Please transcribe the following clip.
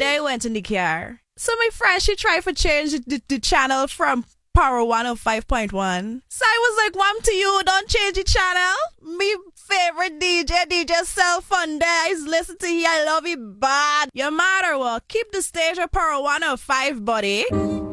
day went in the car. So my friend, she tried to change the channel from Power 105.1. So I was like, Wham to you, don't change the channel. Me favorite DJ Self on there is listen to you, I love you bad. You matter what, keep the stage at Power 105, buddy.